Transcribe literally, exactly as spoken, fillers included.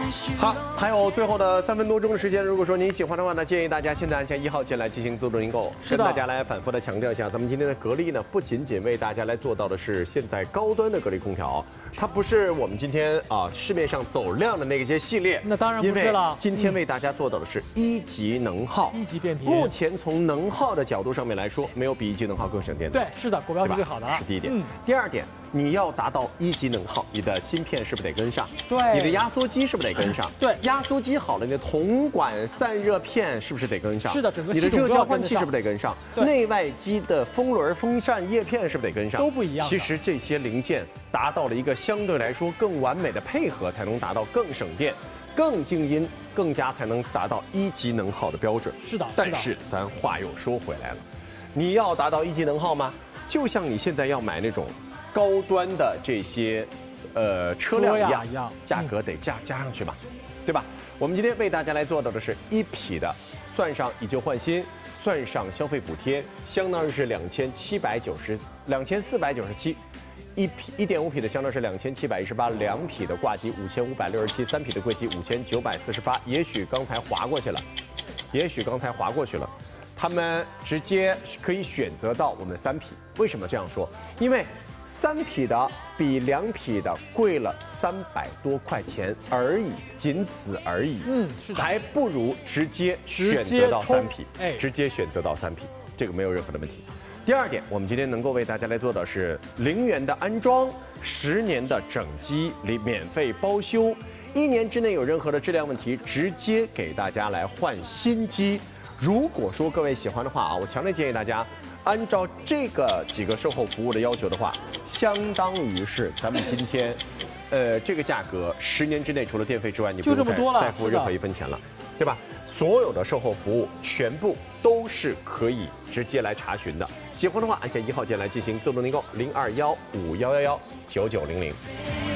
好，还有最后的三分多钟的时间，如果说您喜欢的话呢，建议大家现在按下一号键来进行自动订购。跟大家来反复的强调一下，咱们今天的格力呢，不仅仅为大家来做到的是现在高端的格力空调，它不是我们今天啊市面上走量的那些系列。 那当然不是了。 今天为大家做到的是一级能耗， 一级变频。 目前从能耗的角度上面来说，没有比一级能耗更省电的。 对，是的，国标是最好的。 是第一点。嗯。第二点。 你要达到一级能耗，你的芯片是不是得跟上？ 对， 你的压缩机是不是得跟上？ 对， 压缩机好了，你的铜管散热片是不是得跟上？ 是的，整个你的热交换器是不是得跟上？ 对， 内外机的风轮、风扇叶片是不是得跟上？ 都不一样。 其实这些零件达到了一个相对来说更完美的配合，才能达到更省电、更静音，更加才能达到一级能耗的标准。 是的， 但是咱话又说回来了，你要达到一级能耗吗？就像你现在要买那种。 高端的这些，呃，车辆一样，价格得加加上去嘛，对吧？我们今天为大家来做到的是一匹的，算上以旧换新，算上消费补贴，相当于是两千七百九十两千四百九十七，一匹一点五匹的相当是两千七百一十八，两匹的挂机五千五百六十七，三匹的柜机五千九百四十八。也许刚才划过去了，也许刚才划过去了，他们直接可以选择到我们三匹。为什么这样说？因为 三匹的比两匹的贵了三百多块钱而已，仅此而已。嗯，是的，还不如直接选择到三匹，哎，直接选择到三匹，这个没有任何的问题。第二点，我们今天能够为大家来做的是零元的安装，十年的整机里免费包修，一年之内有任何的质量问题，直接给大家来换新机。如果说各位喜欢的话啊，我强烈建议大家。 按照这个几个售后服务的要求的话，相当于是咱们今天，呃，这个价格十年之内除了电费之外，你不用再再付任何一分钱了，对吧？所有的售后服务全部都是可以直接来查询的。喜欢的话，按下一号键来进行自动订购，零二幺五幺幺幺九九零零。